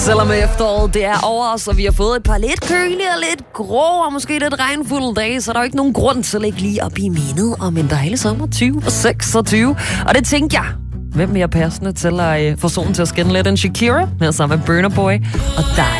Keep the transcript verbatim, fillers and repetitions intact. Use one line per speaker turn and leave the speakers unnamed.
Selvom efteråret det er over os, og vi har fået et par lidt kølige og lidt grå og måske lidt regnfulde dage, så er der jo ikke nogen grund til at lægge lige op i mindet om en dejlig sommer tyve seksogtyve. Og det tænkte jeg, hvem mere passende til at uh, få solen til at skinne lidt end Shakira, med sammen med Burna Boy og dig.